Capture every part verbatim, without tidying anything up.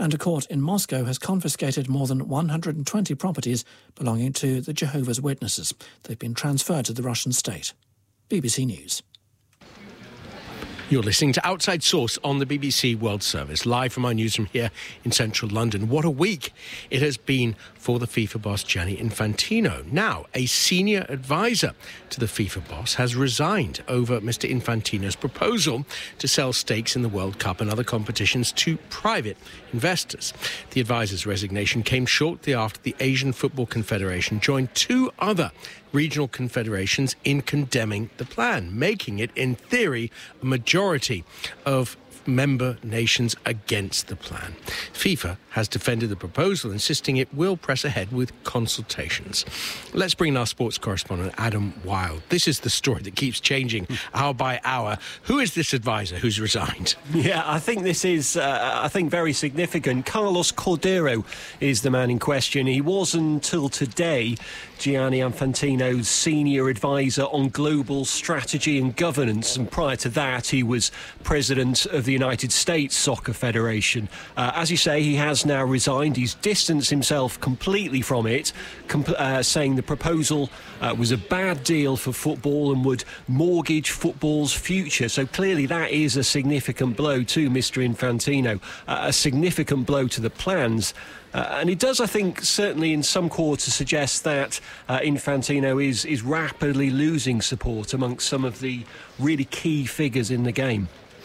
And a court in Moscow has confiscated more than one hundred twenty properties belonging to the Jehovah's Witnesses. They've been transferred to the Russian state. B B C News. You're listening to Outside Source on the B B C World Service, live from our newsroom here in central London. What a week it has been for the FIFA boss, Gianni Infantino. Now, a senior advisor to the FIFA boss has resigned over Mister Infantino's proposal to sell stakes in the World Cup and other competitions to private investors. The advisor's resignation came shortly after the Asian Football Confederation joined two other regional confederations in condemning the plan, making it, in theory, a majority of member nations against the plan. FIFA has defended the proposal, insisting it will press ahead with consultations. Let's bring in our sports correspondent, Adam Wilde. This is the story that keeps changing hour by hour. Who is this advisor who's resigned? Yeah, I think this is, uh, I think, very significant. Carlos Cordeiro is the man in question. He was, until today, Gianni Infantino's senior advisor on global strategy and governance. And prior to that, he was president of the United States Soccer Federation. Uh, as you say, he has now resigned. He's distanced himself completely from it, comp- uh, saying the proposal uh, was a bad deal for football and would mortgage football's future. So clearly that is a significant blow to Mister Infantino, uh, a significant blow to the plans. Uh, and it does, I think, certainly in some quarters suggest that uh, Infantino is, is rapidly losing support amongst some of the really key figures in the game.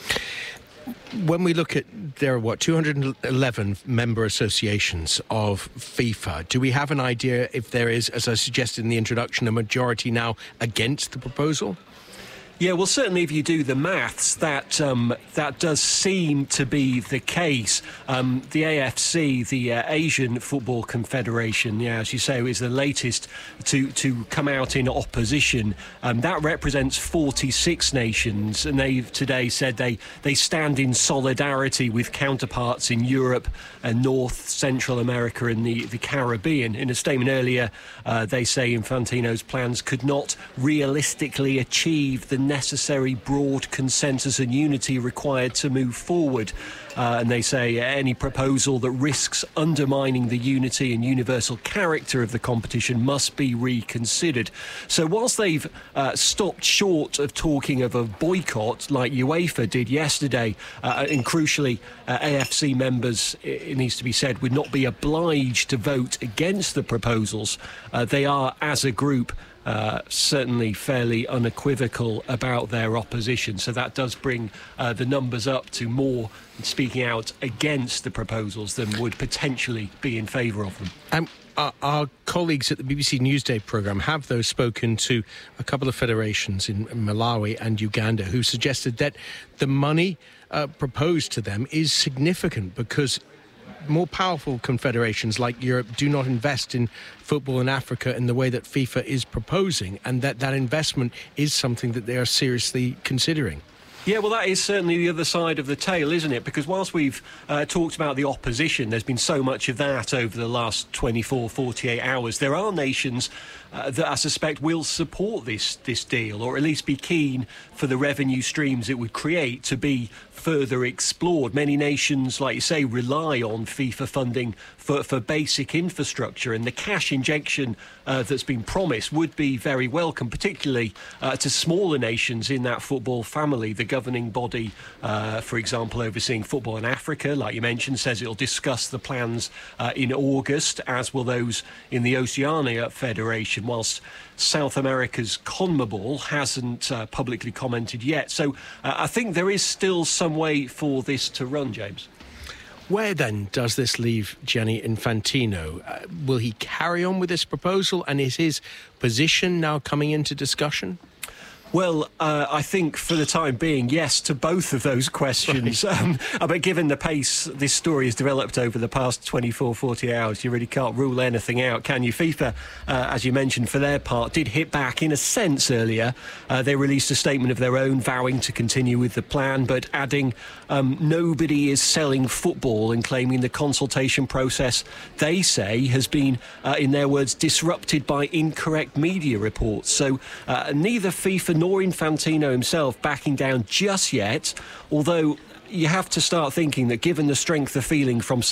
When we look at, there are what, two hundred eleven member associations of FIFA. Do we have an idea if there is, as I suggested in the introduction, a majority now against the proposal? Yeah, well, certainly if you do the maths, that um, that does seem to be the case. Um, the A F C, the uh, Asian Football Confederation, yeah, as you say, is the latest to, to come out in opposition. Um, that represents forty-six nations, and they've today said they, they stand in solidarity with counterparts in Europe and North, Central America and the, the Caribbean. In a statement earlier, uh, they say Infantino's plans could not realistically achieve the necessary broad consensus and unity required to move forward. Uh, and they say any proposal that risks undermining the unity and universal character of the competition must be reconsidered. So whilst they've uh, stopped short of talking of a boycott like UEFA did yesterday, uh, and crucially uh, A F C members, it needs to be said, would not be obliged to vote against the proposals, uh, they are, as a group, Uh, certainly fairly unequivocal about their opposition. So that does bring uh, the numbers up to more speaking out against the proposals than would potentially be in favour of them. Um, our, our colleagues at the B B C Newsday programme have, though, spoken to a couple of federations in Malawi and Uganda who suggested that the money uh, proposed to them is significant because more powerful confederations like Europe do not invest in football in Africa in the way that FIFA is proposing, and that that investment is something that they are seriously considering. Yeah, well, that is certainly the other side of the tale, isn't it? Because whilst we've uh, talked about the opposition, there's been so much of that over the last twenty-four, forty-eight hours. There are nations uh, that I suspect will support this, this deal, or at least be keen for the revenue streams it would create to be further explored. Many nations, like you say, rely on FIFA funding for, for basic infrastructure, and the cash injection uh, that's been promised would be very welcome, particularly uh, to smaller nations in that football family. The governing body, uh, for example, overseeing football in Africa, like you mentioned, says it'll discuss the plans uh, in August, as will those in the Oceania Federation, whilst South America's CONMEBOL hasn't uh, publicly commented yet. So uh, I think there is still some way for this to run, James. Where then does this leave Gianni Infantino? Uh, will he carry on with this proposal, and is his position now coming into discussion? Well, uh, I think for the time being, yes to both of those questions. Right. Um, but given the pace this story has developed over the past twenty-four, forty hours, you really can't rule anything out, can you? FIFA, uh, as you mentioned, for their part, did hit back in a sense earlier. Uh, they released a statement of their own vowing to continue with the plan, but adding um, nobody is selling football, and claiming the consultation process, they say, has been, uh, in their words, disrupted by incorrect media reports. So uh, neither FIFA nor Infantino himself backing down just yet, although you have to start thinking that given the strength of feeling from